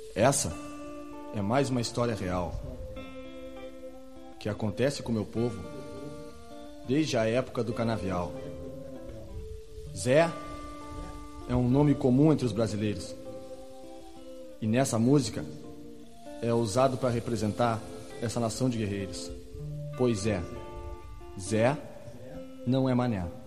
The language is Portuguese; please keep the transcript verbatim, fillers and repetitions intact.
Essa é mais uma história real que acontece com o meu povo desde a época do canavial. Zé é um nome comum entre os brasileiros e nessa música é usado para representar essa nação de guerreiros. Pois é, Zé não é mané.